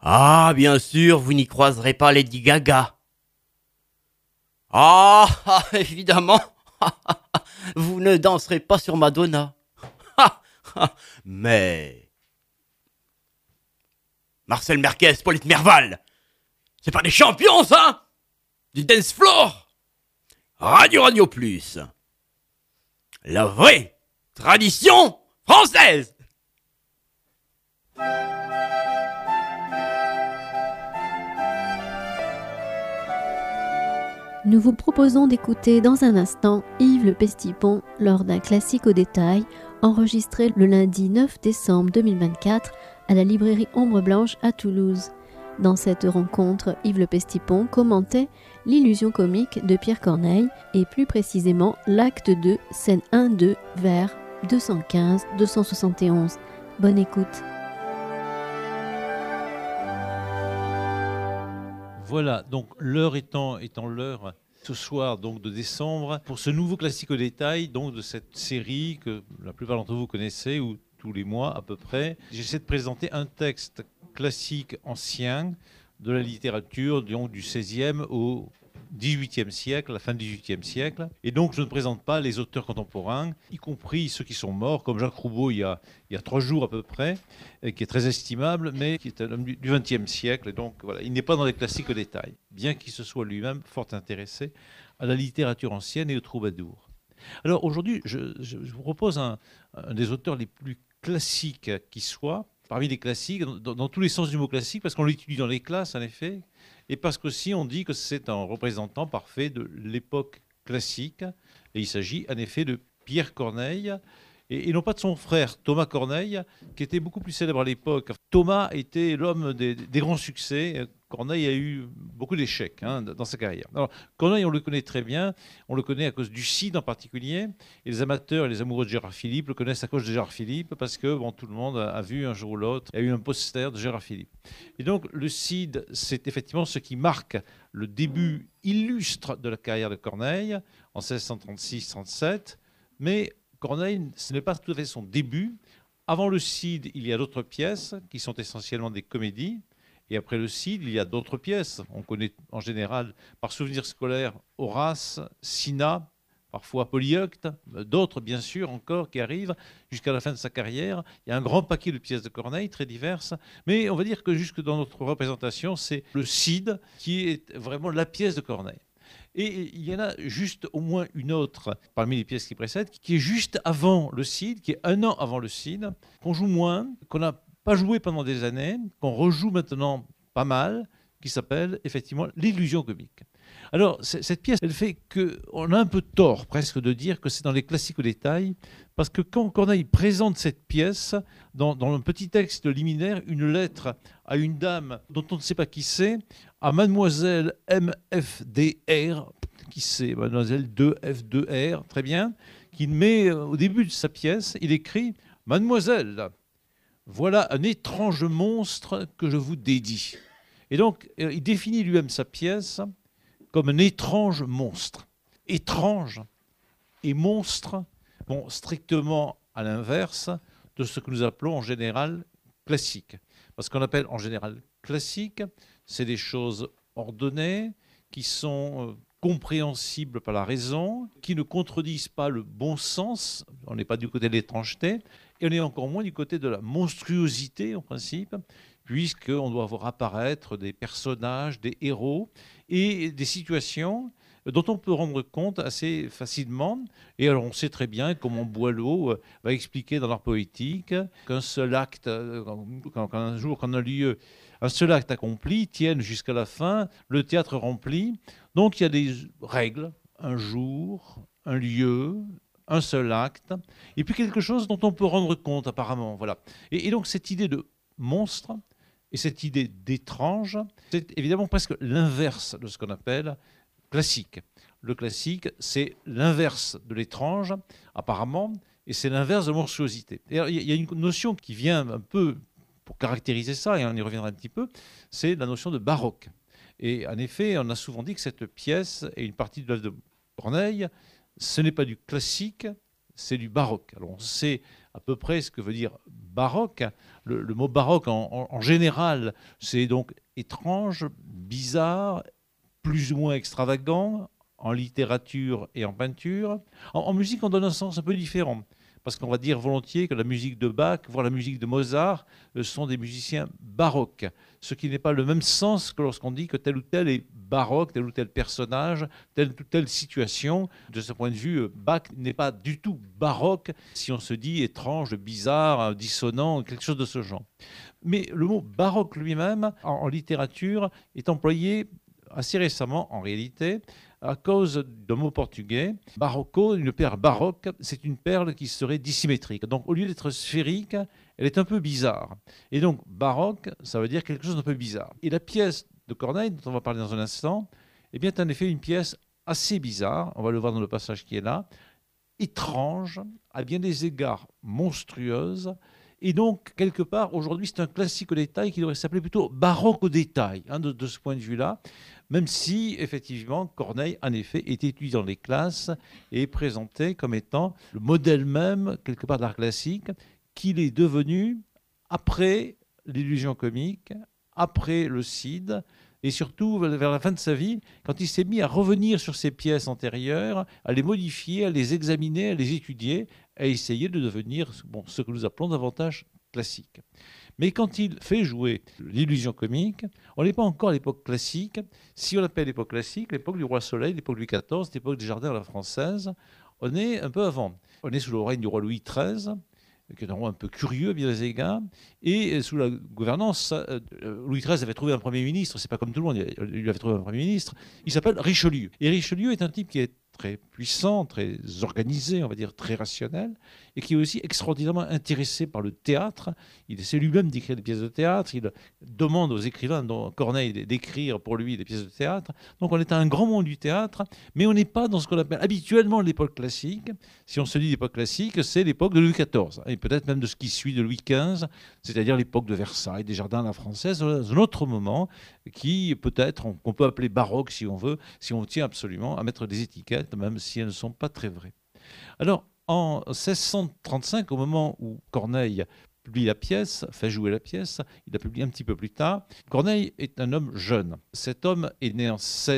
Ah, bien sûr, vous n'y croiserez pas Lady Gaga. Ah, évidemment, vous ne danserez pas sur Madonna. Mais Marcel Merquez, Paulette Merval, c'est pas des champions, ça, du dance floor. Radio Plus, la vraie tradition française. Nous vous proposons d'écouter dans un instant Yves Le Pestipon lors d'un classique au détail enregistré le lundi 9 décembre 2024 à la librairie Ombre Blanche à Toulouse. Dans cette rencontre, Yves Le Pestipon commentait l'illusion comique de Pierre Corneille et plus précisément l'acte 2, scène 1-2, vers 215-271. Bonne écoute. Voilà, donc l'heure étant l'heure ce soir donc de décembre pour ce nouveau classique au détail donc de cette série que la plupart d'entre vous connaissez ou tous les mois à peu près. J'essaie de présenter un texte classique ancien de la littérature donc du XVIe au XVIIIe siècle, la fin du XVIIIe siècle. Et donc je ne présente pas les auteurs contemporains, y compris ceux qui sont morts, comme Jacques Roubaud il y a 3 jours à peu près, qui est très estimable, mais qui est un homme du XXe siècle. Et donc voilà, il n'est pas dans les classiques au détail, bien qu'il se soit lui-même fort intéressé à la littérature ancienne et aux troubadours. Alors aujourd'hui, je vous propose un des auteurs les plus classiques qui soit, parmi les classiques, dans tous les sens du mot classique, parce qu'on l'étudie dans les classes en effet, et parce qu'aussi on dit que c'est un représentant parfait de l'époque classique, et il s'agit en effet de Pierre Corneille, et non pas de son frère Thomas Corneille, qui était beaucoup plus célèbre à l'époque. Thomas était l'homme des grands succès. Corneille a eu beaucoup d'échecs dans sa carrière. Alors, Corneille, on le connaît très bien. On le connaît à cause du Cid en particulier. Et les amateurs et les amoureux de Gérard Philippe le connaissent à cause de Gérard Philippe, parce que tout le monde a vu un jour ou l'autre, il y a eu un poster de Gérard Philippe. Et donc, le Cid, c'est effectivement ce qui marque le début illustre de la carrière de Corneille en 1636-37. Mais Corneille, ce n'est pas tout à fait son début. Avant le Cid, il y a d'autres pièces qui sont essentiellement des comédies. Et après le Cid, il y a d'autres pièces. On connaît en général, par souvenir scolaire, Horace, Cinna, parfois Polyeucte, d'autres bien sûr encore qui arrivent jusqu'à la fin de sa carrière. Il y a un grand paquet de pièces de Corneille, très diverses. Mais on va dire que jusque dans notre représentation, c'est le Cid qui est vraiment la pièce de Corneille. Et il y en a juste au moins une autre parmi les pièces qui précèdent, qui est juste avant le Cid, qui est 1 an avant le Cid, qu'on joue moins, qu'on n'a pas joué pendant des années, qu'on rejoue maintenant pas mal, qui s'appelle effectivement l'illusion comique. Alors, cette pièce, elle fait qu'on a un peu tort presque de dire que c'est dans les classiques au détail, parce que quand Corneille présente cette pièce, dans un petit texte liminaire, une lettre à une dame dont on ne sait pas qui c'est, à Mademoiselle MFDR, qui c'est Mademoiselle 2F2R, très bien, qui met au début de sa pièce, il écrit « Mademoiselle, voilà un étrange monstre que je vous dédie ». Et donc, il définit lui-même sa pièce comme un étrange monstre. Étrange et monstre, strictement à l'inverse de ce que nous appelons en général classique. Parce qu'on appelle en général classique, c'est des choses ordonnées, qui sont compréhensibles par la raison, qui ne contredisent pas le bon sens. On n'est pas du côté de l'étrangeté, et on est encore moins du côté de la monstruosité en principe, puisqu'on doit voir apparaître des personnages, des héros, et des situations dont on peut rendre compte assez facilement. Et alors on sait très bien comment Boileau va expliquer dans l'art poétique qu'un seul acte, qu'un jour, qu'en a lieu, un seul acte accompli tienne jusqu'à la fin, le théâtre rempli. Donc il y a des règles, un jour, un lieu, un seul acte, et puis quelque chose dont on peut rendre compte apparemment. Voilà. Et donc cette idée de monstre et cette idée d'étrange, c'est évidemment presque l'inverse de ce qu'on appelle classique. Le classique, c'est l'inverse de l'étrange, apparemment, et c'est l'inverse de la monstruosité. Et il y a une notion qui vient un peu pour caractériser ça, et on y reviendra un petit peu, c'est la notion de baroque. Et en effet, on a souvent dit que cette pièce et une partie de l'œuvre de Corneille, ce n'est pas du classique, c'est du baroque. Alors on sait à peu près ce que veut dire baroque. Le mot baroque en général, c'est donc étrange, bizarre, plus ou moins extravagant, en littérature et en peinture. En musique, on donne un sens un peu différent, parce qu'on va dire volontiers que la musique de Bach, voire la musique de Mozart, sont des musiciens baroques, ce qui n'est pas le même sens que lorsqu'on dit que tel ou tel est baroque, tel ou tel personnage, telle ou telle situation. De ce point de vue, Bach n'est pas du tout baroque si on se dit étrange, bizarre, dissonant, quelque chose de ce genre. Mais le mot baroque lui-même, en littérature, est employé assez récemment, en réalité, à cause d'un mot portugais. Barroco, une perle baroque, c'est une perle qui serait dissymétrique. Donc, au lieu d'être sphérique, elle est un peu bizarre. Et donc, baroque, ça veut dire quelque chose d'un peu bizarre. Et la pièce de Corneille, dont on va parler dans un instant, eh bien, est en effet une pièce assez bizarre, on va le voir dans le passage qui est là, étrange, à bien des égards monstrueuse. Et donc, quelque part, aujourd'hui, c'est un classique au détail qui devrait s'appeler plutôt baroque au détail, de ce point de vue-là, même si, effectivement, Corneille, en effet, est étudié dans les classes et est présenté comme étant le modèle même, quelque part, de l'art classique, qu'il est devenu après l'illusion comique, après le Cid, et surtout vers la fin de sa vie, quand il s'est mis à revenir sur ses pièces antérieures, à les modifier, à les examiner, à les étudier, à essayer de devenir ce que nous appelons davantage classique. Mais quand il fait jouer l'illusion comique, on n'est pas encore à l'époque classique. Si on appelle l'époque classique, l'époque du Roi Soleil, l'époque Louis XIV, l'époque des Jardins à la française, on est un peu avant. On est sous le règne du roi Louis XIII, qui est un roi un peu curieux à bien des égards, et sous la gouvernance, Louis XIII avait trouvé un Premier ministre, c'est pas comme tout le monde, il avait trouvé un Premier ministre, il s'appelle Richelieu. Et Richelieu est un type qui est très puissant, très organisé, on va dire très rationnel, et qui est aussi extraordinairement intéressé par le théâtre. Il essaie lui-même d'écrire des pièces de théâtre, il demande aux écrivains, dont Corneille, d'écrire pour lui des pièces de théâtre. Donc on est à un grand monde du théâtre, mais on n'est pas dans ce qu'on appelle habituellement l'époque classique. Si on se dit l'époque classique, c'est l'époque de Louis XIV, et peut-être même de ce qui suit de Louis XV, c'est-à-dire l'époque de Versailles, des Jardins à la française, dans un autre moment qui peut-être, qu'on peut appeler baroque si on veut, si on tient absolument à mettre des étiquettes, même si elles ne sont pas très vraies. Alors, en 1635, au moment où Corneille publie la pièce, fait jouer la pièce, il la publie un petit peu plus tard, Corneille est un homme jeune. Cet homme est né en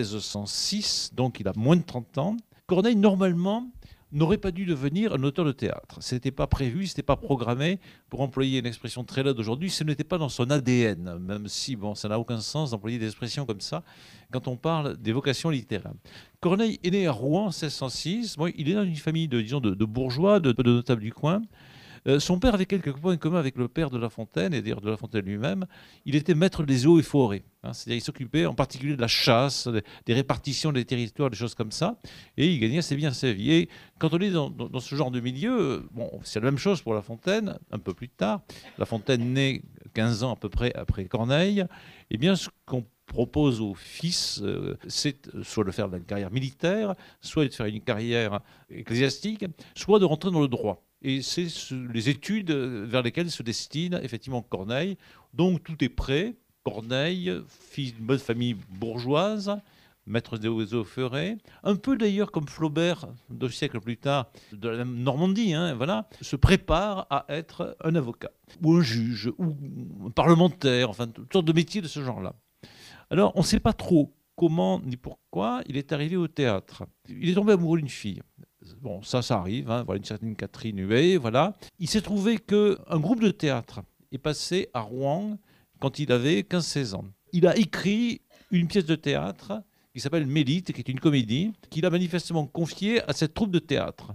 1606, donc il a moins de 30 ans. Corneille, normalement, n'aurait pas dû devenir un auteur de théâtre. Ce n'était pas prévu, ce n'était pas programmé. Pour employer une expression très laide d'aujourd'hui, ce n'était pas dans son ADN, même si ça n'a aucun sens d'employer des expressions comme ça quand on parle des vocations littéraires. Corneille est né à Rouen en 1606. Il est dans une famille de bourgeois, de notables du coin. Son père avait quelques points communs avec le père de La Fontaine, et d'ailleurs de La Fontaine lui-même. Il était maître des eaux et forêts. C'est-à-dire qu'il s'occupait en particulier de la chasse, des répartitions des territoires, des choses comme ça. Et il gagnait assez bien sa vie. Et quand on est dans ce genre de milieu, c'est la même chose pour La Fontaine, un peu plus tard. La Fontaine naît 15 ans à peu près après Corneille. Eh bien, ce qu'on propose aux fils, c'est soit de faire une carrière militaire, soit de faire une carrière ecclésiastique, soit de rentrer dans le droit. Et c'est les études vers lesquelles se destine effectivement Corneille. Donc tout est prêt. Corneille, fils d'une bonne famille bourgeoise, maître des eaux et forêts, un peu d'ailleurs comme Flaubert, 2 siècles plus tard, de la Normandie, voilà, se prépare à être un avocat, ou un juge, ou un parlementaire, enfin toutes sortes de métiers de ce genre-là. Alors on ne sait pas trop comment ni pourquoi il est arrivé au théâtre. Il est tombé amoureux d'une fille. Bon, ça arrive, voilà une certaine Catherine Huet, voilà. Il s'est trouvé qu'un groupe de théâtre est passé à Rouen quand il avait 15-16 ans. Il a écrit une pièce de théâtre qui s'appelle Mélite, qui est une comédie, qu'il a manifestement confiée à cette troupe de théâtre.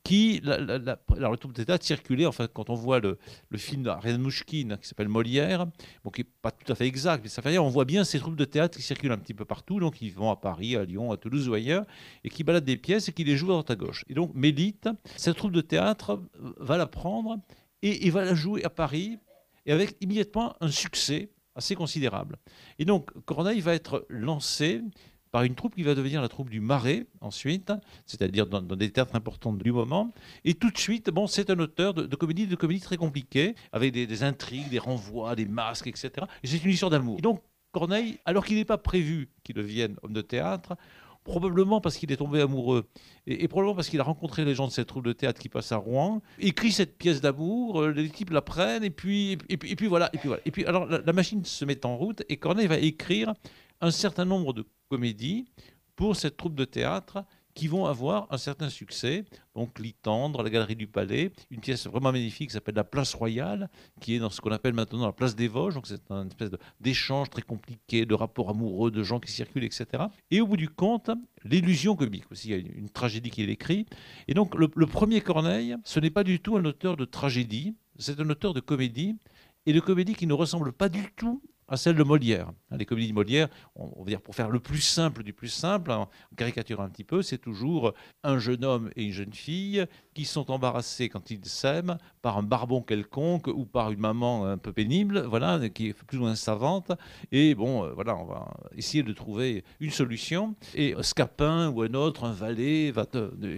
Alors, le troupe de théâtre circulait, enfin, quand on voit le film d'Ariane Mouchkine qui s'appelle Molière, qui n'est pas tout à fait exact, mais ça fait rien, on voit bien ces troupes de théâtre qui circulent un petit peu partout, donc ils vont à Paris, à Lyon, à Toulouse ou ailleurs, et qui baladent des pièces et qui les jouent à droite à gauche. Et donc, Mélite, cette troupe de théâtre va la prendre et va la jouer à Paris, et avec immédiatement un succès assez considérable. Et donc, Corneille va être lancé par une troupe qui va devenir la troupe du Marais ensuite, c'est-à-dire dans des théâtres importants du moment. Et tout de suite, c'est un auteur de comédies très compliquées, avec des intrigues, des renvois, des masques, etc. Et c'est une histoire d'amour. Et donc Corneille, alors qu'il n'est pas prévu qu'il devienne homme de théâtre, probablement parce qu'il est tombé amoureux, et probablement parce qu'il a rencontré les gens de cette troupe de théâtre qui passe à Rouen, écrit cette pièce d'amour, les types la prennent, et puis voilà. Et puis alors la machine se met en route, et Corneille va écrire un certain nombre de comédies pour cette troupe de théâtre qui vont avoir un certain succès. Donc L'Itendre, la Galerie du Palais, une pièce vraiment magnifique qui s'appelle La Place Royale, qui est dans ce qu'on appelle maintenant la Place des Vosges. Donc c'est une espèce d'échange très compliqué, de rapports amoureux, de gens qui circulent, etc. Et au bout du compte, l'illusion comique aussi. Il y a une tragédie qu'il écrit. Et donc le premier Corneille, ce n'est pas du tout un auteur de tragédie, c'est un auteur de comédie, et de comédie qui ne ressemble pas du tout à celle de Molière. Les comédies de Molière, on va dire pour faire le plus simple du plus simple, on caricature un petit peu, c'est toujours un jeune homme et une jeune fille qui sont embarrassés quand ils s'aiment par un barbon quelconque ou par une maman un peu pénible, voilà, qui est plus ou moins savante. Et bon, voilà, on va essayer de trouver une solution. Et Scapin ou un autre, un valet, va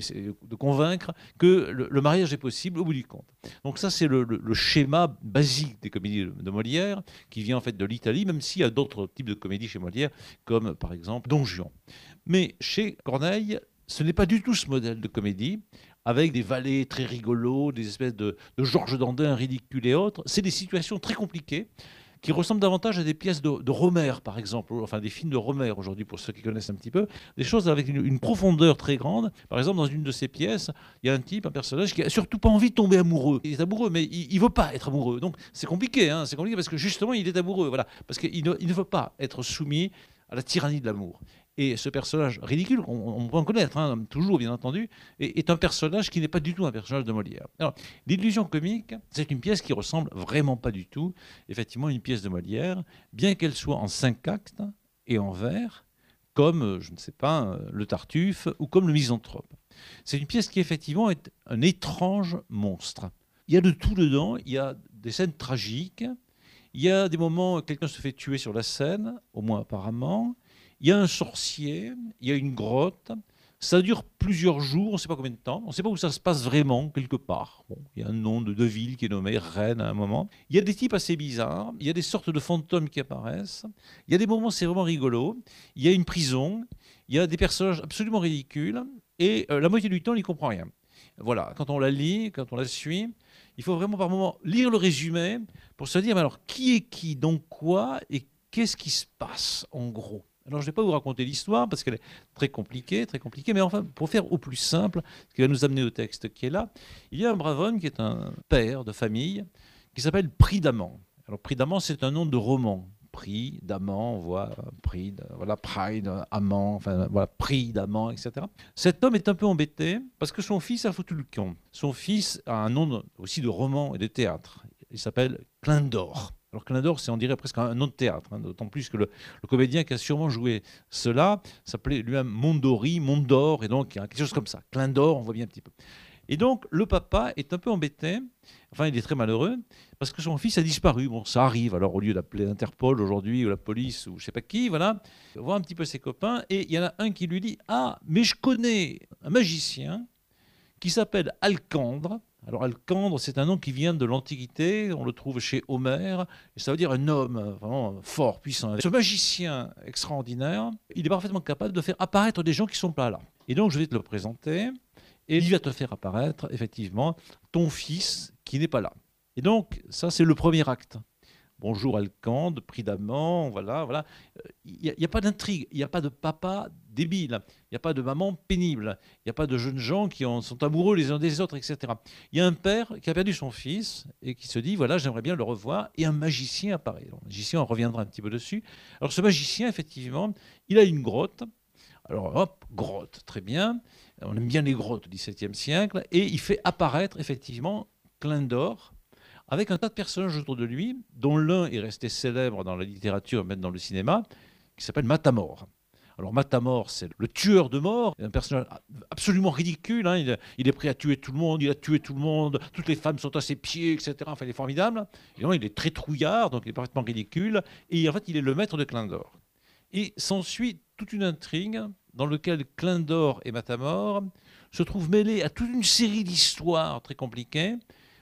de convaincre que le mariage est possible au bout du compte. Donc ça, c'est le schéma basique des comédies de Molière, qui vient en fait de l'Italie, même s'il y a d'autres types de comédies chez Molière, comme par exemple Don Juan. Mais chez Corneille, ce n'est pas du tout ce modèle de comédie, avec des valets très rigolos, des espèces de Georges Dandin ridicules et autres. C'est des situations très compliquées, qui ressemblent davantage à des pièces de Romer, par exemple, enfin des films de Romer aujourd'hui, pour ceux qui connaissent un petit peu, des choses avec une profondeur très grande. Par exemple, dans une de ces pièces, il y a un personnage qui a surtout pas envie de tomber amoureux. Il est amoureux, mais il veut pas être amoureux. Donc c'est compliqué, hein, c'est compliqué parce que justement, il est amoureux, voilà, parce qu'il ne veut pas être soumis à la tyrannie de l'amour. Et ce personnage ridicule, on peut en connaître, hein, toujours bien entendu, est un personnage qui n'est pas du tout un personnage de Molière. Alors, l'illusion comique, c'est une pièce qui ressemble vraiment pas du tout, effectivement, à une pièce de Molière, bien qu'elle soit en 5 actes et en vers, comme, je ne sais pas, le Tartuffe ou comme le Misanthrope. C'est une pièce qui, effectivement, est un étrange monstre. Il y a de tout dedans, il y a des scènes tragiques, il y a des moments où quelqu'un se fait tuer sur la scène, au moins apparemment. Il y a un sorcier, il y a une grotte, ça dure plusieurs jours, on ne sait pas combien de temps, on ne sait pas où ça se passe vraiment, quelque part. Bon, il y a un nom de ville qui est nommé Rennes à un moment. Il y a des types assez bizarres, il y a des sortes de fantômes qui apparaissent, il y a des moments c'est vraiment rigolo, il y a une prison, il y a des personnages absolument ridicules, et la moitié du temps, on n'y comprend rien. Voilà, quand on la lit, quand on la suit, il faut vraiment par moment lire le résumé pour se dire, mais alors, qui est qui, donc quoi, et qu'est-ce qui se passe, en gros. Alors, je ne vais pas vous raconter l'histoire parce qu'elle est très compliquée, mais enfin, pour faire au plus simple, ce qui va nous amener au texte qui est là, il y a un brave homme qui est un père de famille qui s'appelle Prix d'Amant. Alors, Prix d'Amant, c'est un nom de roman. Prix d'Amant, on voit Prix, voilà, Pride, Amant, enfin, voilà, Prix d'Amant, etc. Cet homme est un peu embêté parce que son fils a foutu le camp. Son fils a un nom aussi de roman et de théâtre. Il s'appelle Clin d'Or. Alors Clin d'Or, c'est on dirait presque un nom de théâtre, hein, d'autant plus que le comédien qui a sûrement joué cela s'appelait lui-même Mondori, Mondor, et donc il y a quelque chose comme ça. Clin d'Or, on voit bien un petit peu. Et donc le papa est un peu embêté, enfin il est très malheureux, parce que son fils a disparu. Bon, ça arrive, alors au lieu d'appeler l'Interpol aujourd'hui, ou la police, ou je ne sais pas qui, voilà, il voit un petit peu ses copains, et il y en a un qui lui dit « Ah, mais je connais un magicien qui s'appelle Alcandre ». Alors Alcandre, c'est un nom qui vient de l'Antiquité, on le trouve chez Homère, et ça veut dire un homme vraiment fort, puissant. Ce magicien extraordinaire, il est parfaitement capable de faire apparaître des gens qui ne sont pas là. Et donc je vais te le présenter, et il va te faire apparaître, effectivement, ton fils qui n'est pas là. Et donc, ça c'est le premier acte. Bonjour Alcandre, Prix d'Amant, voilà. Il n'y a pas d'intrigue, il n'y a pas de papa débile, il n'y a pas de maman pénible, il n'y a pas de jeunes gens qui sont amoureux les uns des autres, etc. Il y a un père qui a perdu son fils et qui se dit, voilà, j'aimerais bien le revoir, et un magicien apparaît. Le magicien, on reviendra un petit peu dessus. Alors ce magicien, effectivement, il a une grotte. Alors hop, grotte, très bien. On aime bien les grottes au XVIIe siècle, et il fait apparaître, effectivement, Clin d'Or, avec un tas de personnages autour de lui, dont l'un est resté célèbre dans la littérature, même dans le cinéma, qui s'appelle Matamor. Alors Matamor, c'est le tueur de mort, un personnage absolument ridicule, hein. Il est prêt à tuer tout le monde, il a tué tout le monde, toutes les femmes sont à ses pieds, etc. Enfin, il est formidable. Et donc, il est très trouillard, donc il est parfaitement ridicule, et en fait, il est le maître de Clin d'Or. Et s'ensuit toute une intrigue dans laquelle Clin d'Or et Matamor se trouvent mêlés à toute une série d'histoires très compliquées,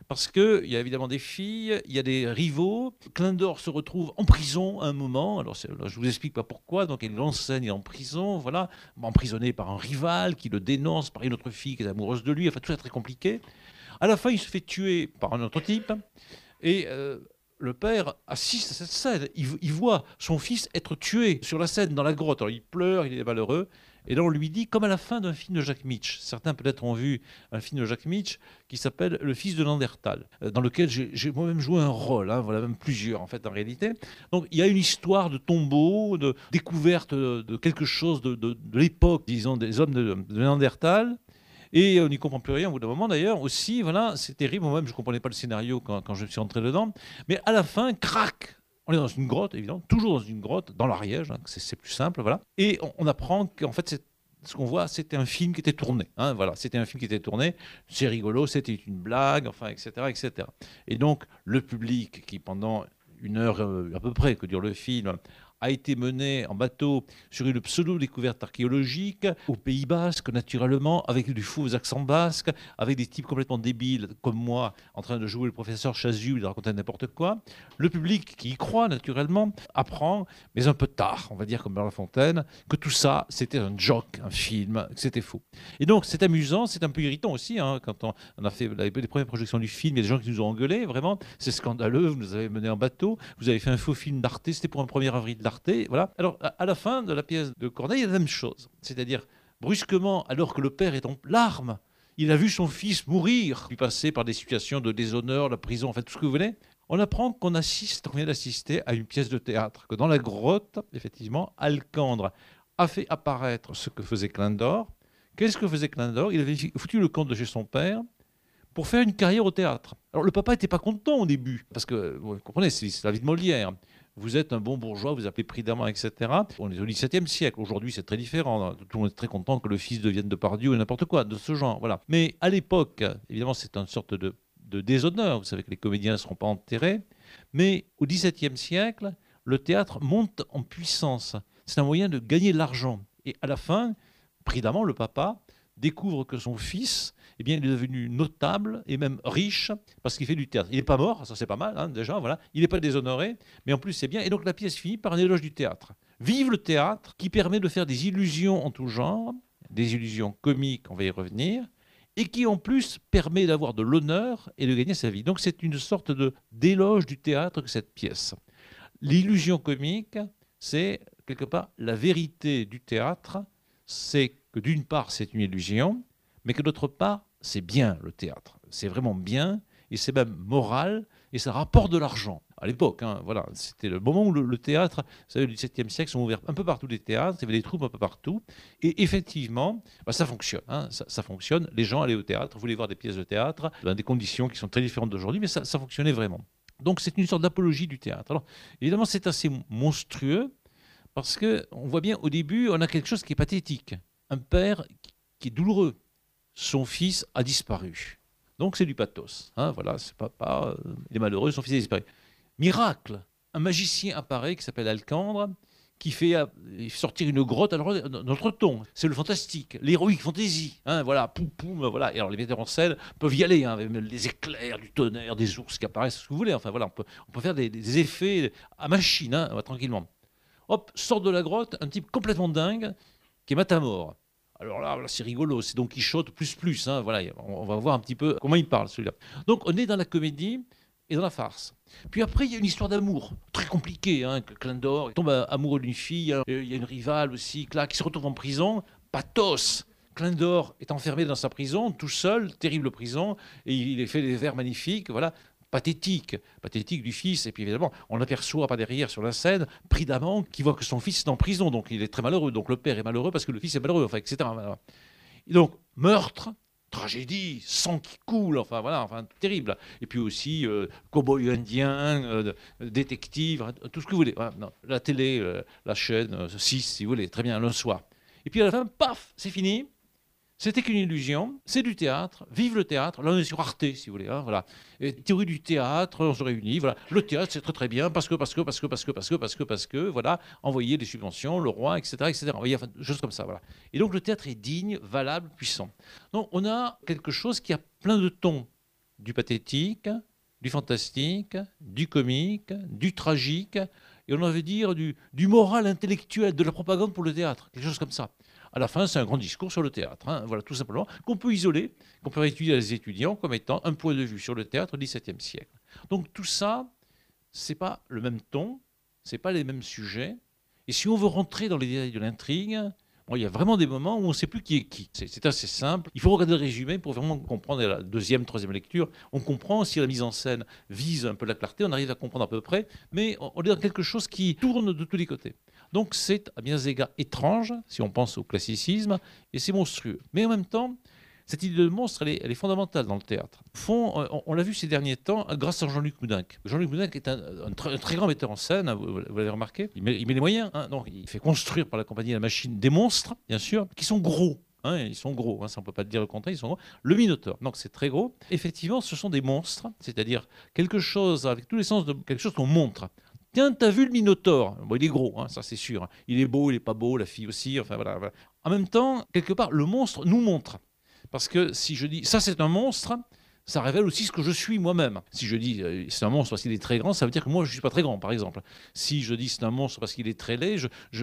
parce qu'il y a évidemment des filles, il y a des rivaux. Klindor se retrouve en prison à un moment. Alors là, je ne vous explique pas pourquoi. Donc il enseigne, il est en prison, voilà, emprisonné par un rival qui le dénonce, par une autre fille qui est amoureuse de lui. Enfin, tout ça très compliqué. À la fin, il se fait tuer par un autre type. Et le père assiste à cette scène. Il voit son fils être tué sur la scène, dans la grotte. Alors il pleure, il est malheureux. Et là, on lui dit, comme à la fin d'un film de Jacques Mitch. Certains peut-être ont vu un film de Jacques Mitch qui s'appelle Le fils de Landertal, dans lequel j'ai moi-même joué un rôle, hein, voilà, même plusieurs en fait en réalité. Donc il y a une histoire de tombeau, de découverte de quelque chose de l'époque, disons, des hommes de Landertal. Et on n'y comprend plus rien au bout d'un moment d'ailleurs aussi, voilà, c'est terrible, moi-même je ne comprenais pas le scénario quand je suis entré dedans, mais à la fin, crac, on est dans une grotte évidemment, toujours dans une grotte, dans l'Ariège, hein, c'est plus simple, voilà, et on apprend qu'en fait ce qu'on voit, c'était un film qui était tourné, hein, voilà, c'était un film qui était tourné, c'est rigolo, c'était une blague, enfin, etc., etc. Et donc le public qui pendant une heure à peu près que dure le film, a été mené en bateau sur une pseudo-découverte archéologique au Pays Basque, naturellement, avec du faux accent basque, avec des types complètement débiles, comme moi, en train de jouer le professeur Chasuble et de raconter n'importe quoi. Le public, qui y croit, naturellement, apprend, mais un peu tard, on va dire comme Bernard Lafontaine, que tout ça, c'était un joke, un film, que c'était faux. Et donc, c'est amusant, c'est un peu irritant aussi, hein, quand on a fait les premières projections du film, il y a des gens qui nous ont engueulés, vraiment, c'est scandaleux, vous nous avez menés en bateau, vous avez fait un faux film d'Arte, c'était pour un 1er avril d'Arte, voilà. Alors, à la fin de la pièce de Corneille, il y a la même chose. C'est-à-dire, brusquement, alors que le père est en larmes, il a vu son fils mourir, puis passer par des situations de déshonneur, la prison, en fait, tout ce que vous voulez. On apprend qu'on vient d'assister à une pièce de théâtre, que dans la grotte, effectivement, Alcandre a fait apparaître ce que faisait Klindor. Qu'est-ce que faisait Klindor? Il avait foutu le camp de chez son père pour faire une carrière au théâtre. Alors, le papa n'était pas content au début, parce que, vous comprenez, c'est la vie de Molière. Vous êtes un bon bourgeois, vous appelez prudemment, etc. On est au XVIIe siècle. Aujourd'hui, c'est très différent. Tout le monde est très content que le fils devienne Depardieu ou n'importe quoi de ce genre. Voilà. Mais à l'époque, évidemment, c'est une sorte de déshonneur. Vous savez que les comédiens ne seront pas enterrés. Mais au XVIIe siècle, le théâtre monte en puissance. C'est un moyen de gagner de l'argent. Et à la fin, prudemment, le papa découvre que son fils, eh bien, il est devenu notable et même riche parce qu'il fait du théâtre. Il n'est pas mort, ça c'est pas mal, hein, déjà, voilà. Il n'est pas déshonoré, mais en plus c'est bien. Et donc la pièce finit par un éloge du théâtre. Vive le théâtre qui permet de faire des illusions en tout genre, des illusions comiques, on va y revenir, et qui en plus permet d'avoir de l'honneur et de gagner sa vie. Donc c'est une sorte d'éloge du théâtre que cette pièce. L'illusion comique, c'est quelque part la vérité du théâtre, c'est que d'une part c'est une illusion, mais que d'autre part c'est bien le théâtre. C'est vraiment bien et c'est même moral et ça rapporte de l'argent. À l'époque, hein, voilà, c'était le moment où le théâtre, vous savez, le XVIIe siècle, sont ouverts un peu partout des théâtres, il y avait des troupes un peu partout, et effectivement, ça fonctionne, hein, ça fonctionne. Les gens allaient au théâtre, voulaient voir des pièces de théâtre, dans des conditions qui sont très différentes d'aujourd'hui, mais ça fonctionnait vraiment. Donc c'est une sorte d'apologie du théâtre. Alors évidemment, c'est assez monstrueux, parce qu'on voit bien au début, on a quelque chose qui est pathétique. Un père qui est douloureux. Son fils a disparu. Donc c'est du pathos. Hein, voilà, c'est papa, il est malheureux, son fils a disparu. Miracle, un magicien apparaît qui s'appelle Alcandre, qui fait sortir une grotte. Alors notre ton, c'est le fantastique, l'héroïque fantasy. Hein, voilà, poum poum, voilà. Et alors les metteurs en scène peuvent y aller, hein, avec les éclairs, du tonnerre, des ours qui apparaissent, ce que vous voulez. Enfin voilà, on peut faire des effets à machine, hein, tranquillement. Hop, sort de la grotte un type complètement dingue qui est Matamor. Alors là, c'est rigolo, c'est Don Quichotte plus, hein, voilà, on va voir un petit peu comment il parle celui-là. Donc on est dans la comédie et dans la farce. Puis après, il y a une histoire d'amour, très compliquée, hein, que Klindor tombe amoureux d'une fille, hein, il y a une rivale aussi, là, qui se retrouve en prison, pathos. Klindor est enfermé dans sa prison, tout seul, terrible prison, et il fait des vers magnifiques, voilà. Pathétique du fils, et puis évidemment, on aperçoit par derrière sur la scène, prudemment, qui voit que son fils est en prison, donc il est très malheureux, donc le père est malheureux parce que le fils est malheureux, enfin, etc. Et donc, meurtre, tragédie, sang qui coule, enfin voilà, enfin terrible. Et puis aussi, cow-boy indien, détective, tout ce que vous voulez. Voilà, non, la télé, la chaîne, 6, si vous voulez, très bien, le soir. Et puis à la fin, paf, c'est fini. C'était qu'une illusion, c'est du théâtre, vive le théâtre. Là, on est sur Arte, si vous voulez. Hein, voilà. Et théorie du théâtre, on se réunit. Voilà. Le théâtre, c'est très très bien parce que, voilà, envoyer des subventions, le roi, etc., etc. Envoyer, enfin, choses comme ça, voilà. Et donc, le théâtre est digne, valable, puissant. Donc, on a quelque chose qui a plein de tons. du pathétique, du fantastique, du comique, du tragique, et on veut dire du moral intellectuel, de la propagande pour le théâtre, quelque chose comme ça. À la fin, c'est un grand discours sur le théâtre, hein, voilà, tout simplement, qu'on peut isoler, qu'on peut étudier les étudiants comme étant un point de vue sur le théâtre au XVIIe siècle. Donc tout ça, c'est pas le même ton, c'est pas les mêmes sujets, et si on veut rentrer dans les détails de l'intrigue, bon, il y a vraiment des moments où on ne sait plus qui est qui. C'est assez simple. Il faut regarder le résumé pour vraiment comprendre. À la deuxième, troisième lecture, on comprend si la mise en scène vise un peu la clarté, on arrive à comprendre à peu près, mais on est dans quelque chose qui tourne de tous les côtés. Donc c'est à bien des égards étrange, si on pense au classicisme, et c'est monstrueux. Mais en même temps, cette idée de monstre, elle est fondamentale dans le théâtre. Au fond, on l'a vu ces derniers temps grâce à Jean-Luc Moudenc. Jean-Luc Moudenc est un très grand metteur en scène, vous l'avez remarqué. Il met les moyens. Hein, donc il fait construire par la compagnie La Machine des monstres, bien sûr, qui sont gros. Hein, ils sont gros, hein, ça on ne peut pas te dire le contraire, ils sont gros. Le Minotaure, donc c'est très gros. Effectivement, ce sont des monstres, c'est-à-dire quelque chose, avec tous les sens de quelque chose qu'on montre. Tiens, t'as vu le Minotaure? Bon, il est gros, hein, ça c'est sûr. Il est beau, il n'est pas beau, la fille aussi, enfin voilà. En même temps, quelque part, le monstre nous montre. Parce que si je dis ça c'est un monstre, ça révèle aussi ce que je suis moi-même. Si je dis c'est un monstre parce qu'il est très grand, ça veut dire que moi je ne suis pas très grand, par exemple. Si je dis c'est un monstre parce qu'il est très laid,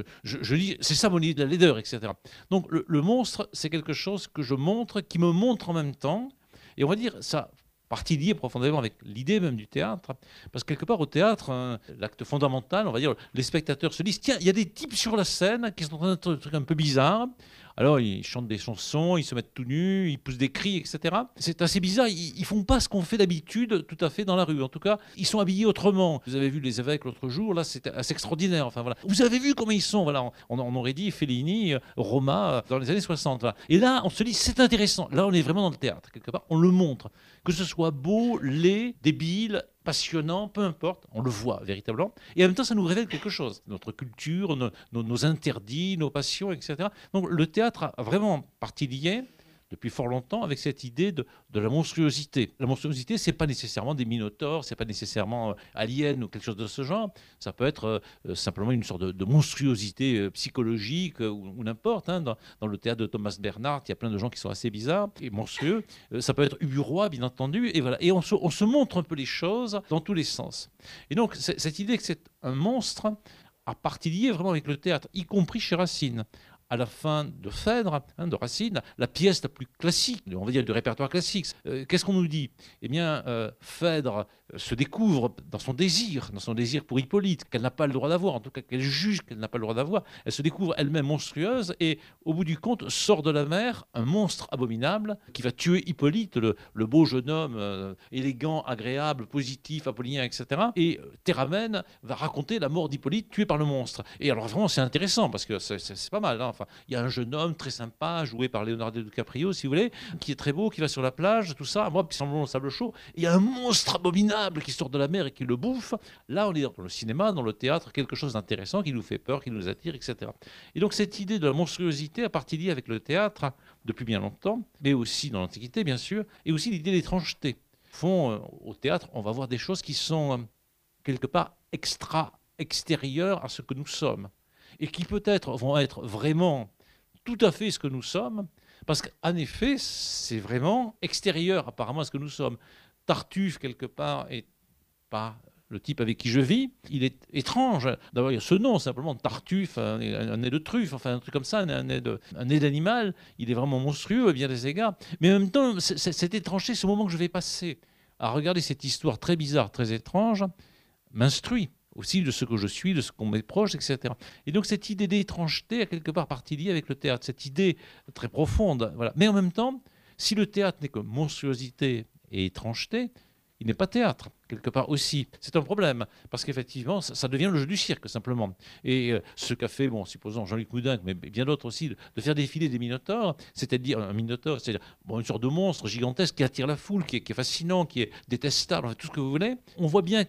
je dis c'est ça mon idée de la laideur, etc. Donc le monstre, c'est quelque chose que je montre, qui me montre en même temps. Et on va dire ça partie liée profondément avec l'idée même du théâtre. Parce que quelque part au théâtre, hein, l'acte fondamental, on va dire, les spectateurs se disent tiens, il y a des types sur la scène qui sont en train de faire des trucs un peu bizarres. Alors, ils chantent des chansons, ils se mettent tout nus, ils poussent des cris, etc. C'est assez bizarre. Ils ne font pas ce qu'on fait d'habitude, tout à fait, dans la rue. En tout cas, ils sont habillés autrement. Vous avez vu les évêques l'autre jour, là, c'était assez extraordinaire. Enfin, voilà. Vous avez vu comment ils sont, voilà. On aurait dit Fellini, Roma, dans les années 60. Voilà. Et là, on se dit, c'est intéressant. Là, on est vraiment dans le théâtre, quelque part. On le montre. Que ce soit beau, laid, débile, passionnant, peu importe, on le voit véritablement. Et en même temps, ça nous révèle quelque chose. Notre culture, nos interdits, nos passions, etc. Donc le théâtre a vraiment partie liée depuis fort longtemps avec cette idée de la monstruosité. La monstruosité, c'est pas nécessairement des minotaures, c'est pas nécessairement aliens ou quelque chose de ce genre. Ça peut être simplement une sorte de monstruosité psychologique ou n'importe. Hein. Dans le théâtre de Thomas Bernhard, il y a plein de gens qui sont assez bizarres et monstrueux. Ça peut être uburois, bien entendu. Et voilà. Et on se montre un peu les choses dans tous les sens. Et donc, cette idée que c'est un monstre a partie liée vraiment avec le théâtre, y compris chez Racine. À la fin de Phèdre, hein, de Racine, la pièce la plus classique, on va dire du répertoire classique. Qu'est-ce qu'on nous dit? Eh bien, Phèdre se découvre dans son désir pour Hippolyte, qu'elle n'a pas le droit d'avoir, en tout cas qu'elle juge qu'elle n'a pas le droit d'avoir. Elle se découvre elle-même monstrueuse et, au bout du compte, sort de la mer un monstre abominable qui va tuer Hippolyte, le beau jeune homme élégant, agréable, positif, apollinaire, etc. Et Théramène va raconter la mort d'Hippolyte tué par le monstre. Et alors vraiment, c'est intéressant parce que c'est pas mal. Hein. Enfin, il y a un jeune homme très sympa, joué par Leonardo DiCaprio, si vous voulez, qui est très beau, qui va sur la plage, tout ça, moi, puis sans le sable chaud. Et il y a un monstre abominable qui sort de la mer et qui le bouffe. Là, on est dans le cinéma, dans le théâtre, quelque chose d'intéressant qui nous fait peur, qui nous attire, etc. Et donc, cette idée de la monstruosité a partie liée avec le théâtre depuis bien longtemps, mais aussi dans l'Antiquité, bien sûr, et aussi l'idée d'étrangeté. Au fond, au théâtre, on va voir des choses qui sont quelque part extérieures à ce que nous sommes. Et qui peut-être vont être vraiment tout à fait ce que nous sommes, parce qu'en effet, c'est vraiment extérieur apparemment à ce que nous sommes. Tartuffe, quelque part, est pas le type avec qui je vis. Il est étrange. D'abord, il y a ce nom, simplement, Tartuffe, un nez de truffe, enfin un truc comme ça, un nez d'animal. Il est vraiment monstrueux à bien des égards. Mais en même temps, cette étrangeté, ce moment que je vais passer à regarder cette histoire très bizarre, très étrange, m'instruit aussi de ce que je suis, de ce qu'on m'est proche, etc. Et donc cette idée d'étrangeté a quelque part partie liée avec le théâtre, cette idée très profonde. Voilà. Mais en même temps, si le théâtre n'est que monstruosité et étrangeté, il n'est pas théâtre, quelque part aussi. C'est un problème, parce qu'effectivement, ça devient le jeu du cirque, simplement. Et ce qu'a fait, bon, supposons Jean-Luc Moudenc, mais bien d'autres aussi, de faire défiler des minotaures, c'est-à-dire un minotaure, c'est-à-dire bon, une sorte de monstre gigantesque qui attire la foule, qui est fascinant, qui est détestable, enfin, tout ce que vous voulez. On voit bien